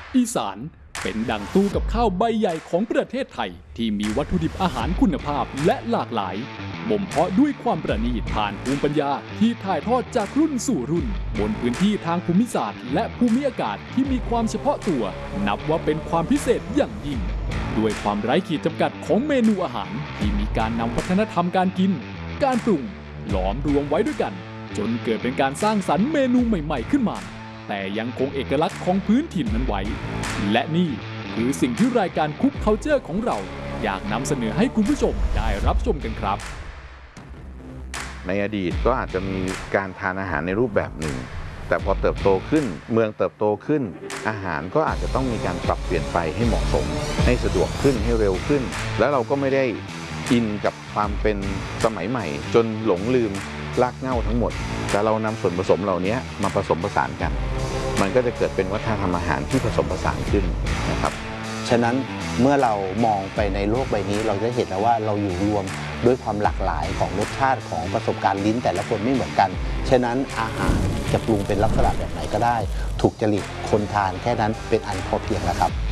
อีสานเป็นดั่งตู้กับข้าวใบใหญ่ของประเทศไทยที่มีวัตถุดิบอาหารคุณภาพและหลากหลายบ่มเพาะด้วยความประณีตผ่านภูมิปัญญาที่ถ่ายทอดจากรุ่นสู่รุ่นบนพื้นที่ทางภูมิศาสตร์และภูมิอากาศที่มีความเฉพาะตัวนับว่าเป็นความพิเศษอย่างยิ่งด้วยความไร้ขีดจำกัดของเมนูอาหารที่มีการนำวัฒนธรรมการกินการปรุงหลอมรวมไว้ด้วยกันจนเกิดเป็นการสร้างสรรค์เมนูใหม่ๆขึ้นมาแต่ยังคงเอกลักษณ์ของพื้นถิ่นนั้นไว้และนี่คือสิ่งที่รายการคุกเคาเจอร์ของเราอยากนำเสนอให้คุณผู้ชมได้รับชมกันครับในอดีตก็อาจจะมีการทานอาหารในรูปแบบหนึ่งแต่พอเติบโตขึ้นเมืองเติบโตขึ้นอาหารก็อาจจะต้องมีการปรับเปลี่ยนไปให้เหมาะสมให้สะดวกขึ้นให้เร็วขึ้นแล้วเราก็ไม่ได้อินกับความเป็นสมัยใหม่จนหลงลืมรากเหง้าทั้งหมดแต่เรานำส่วนผสมเหล่านี้มาผสมผสานกันมันก็จะเกิดเป็นวัฒนธรรมอาหารที่ผสมผสานขึ้นนะครับฉะนั้นเมื่อเรามองไปในโลกใบนี้เราจะเห็นแล้วว่าเราอยู่รวมด้วยความหลากหลายของรสชาติของประสบการณ์ลิ้นแต่ละคนไม่เหมือนกันฉะนั้นอาหารจะปรุงเป็นลักษณะแบบไหนก็ได้ถูกจริตคนทานแค่นั้นเป็นอันพอเพียงแล้วครับ